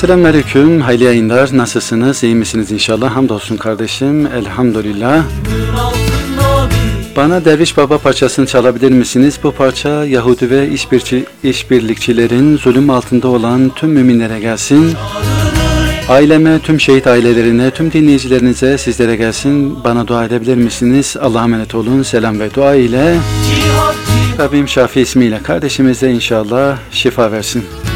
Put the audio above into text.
Selamünaleyküm, hayırlı yayınlar. Nasılsınız, iyi misiniz inşallah? Hamdolsun kardeşim, elhamdülillah. Bana Derviş Baba parçasını çalabilir misiniz? Bu parça Yahudi ve işbirlikçilerin zulüm altında olan tüm müminlere gelsin. Aileme, tüm şehit ailelerine, tüm dinleyicilerinize, sizlere gelsin. Bana dua edebilir misiniz? Allah'a emanet olun. Selam ve dua ile Rabbim Şafi ismiyle kardeşimize inşallah şifa versin.